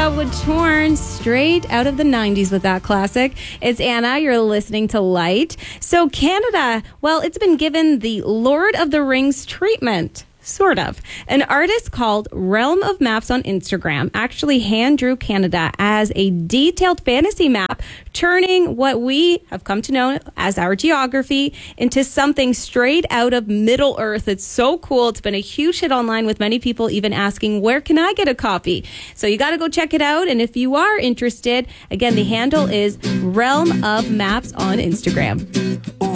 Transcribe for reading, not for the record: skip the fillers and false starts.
Canada would torn straight out of the 90s with that classic. It's Anna. You're listening to Light. So Canada, well, it's been given the Lord of the Rings treatment. Sort of. An artist called Realm of Maps on Instagram actually hand drew Canada as a detailed fantasy map, turning what we have come to know as our geography into something straight out of Middle Earth. It's so cool. It's been a huge hit online with many people even asking, where can I get a copy? So you got to go check it out. And if you are interested, again, the handle is Realm of Maps on Instagram.